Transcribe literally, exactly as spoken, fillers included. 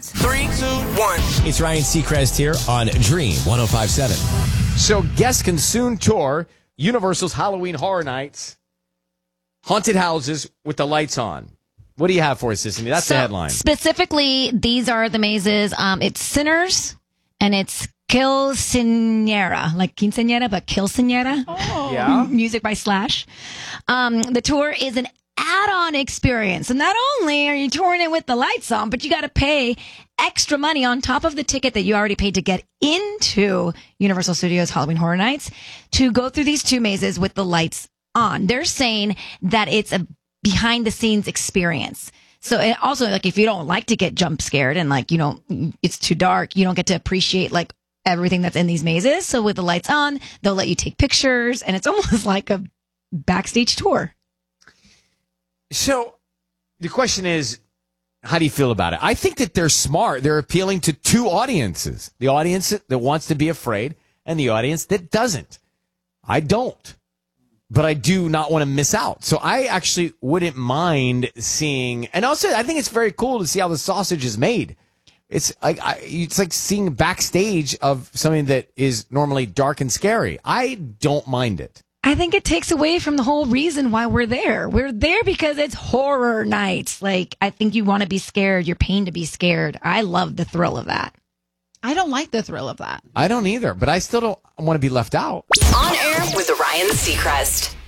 Nights. Three, two, one. It's Ryan Seacrest here on Dream one oh five point seven. So guests can soon tour Universal's Halloween Horror Nights, haunted houses with the lights on. What do you have for us, Sissany? That's So, the headline. Specifically, these are the mazes. Um, it's Sinners, and it's Quinceañera, like Quinceañera, but Quinceañera. Oh. Yeah. Music by Slash. Um, the tour is an add-on experience. So not only are you touring it with the lights on, but you got to pay extra money on top of the ticket that you already paid to get into Universal Studios Halloween Horror Nights to go through these two mazes with the lights on. They're saying that it's a behind-the-scenes experience. So it also, like, if you don't like to get jump scared and, like, you know, it's too dark, you don't get to appreciate, like, everything that's in these mazes. So with the lights on, they'll let you take pictures, and it's almost like a backstage tour. So the question is, how do you feel about it? I think that they're smart. They're appealing to two audiences, the audience that wants to be afraid and the audience that doesn't. I don't. But I do not want to miss out. So I actually wouldn't mind seeing, and also I think it's very cool to see how the sausage is made. It's like I, it's like seeing backstage of something that is normally dark and scary. I don't mind it. I think it takes away from the whole reason why we're there. We're there because it's horror nights. Like, I think you want to be scared. You're paying to be scared. I love the thrill of that. I don't like the thrill of that. I don't either, but I still don't want to be left out. On air with Ryan Seacrest.